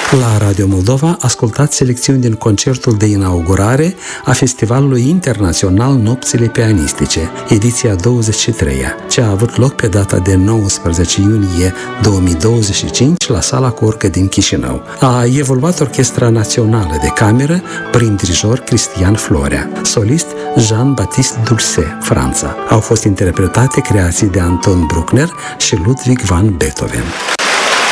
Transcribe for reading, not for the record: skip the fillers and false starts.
La Radio Moldova ascultați selecțiuni din concertul de inaugurare a Festivalului Internațional Nopțile Pianistice, ediția 23-a, ce a avut loc pe data de 19 iunie 2025 la Sala Corcă din Chișinău. A evoluat Orchestra Națională de Cameră prin dirijor Cristian Florea, solist Jean-Baptiste Dulce, Franța. Au fost interpretate creații de Anton Bruckner și Ludwig van Beethoven.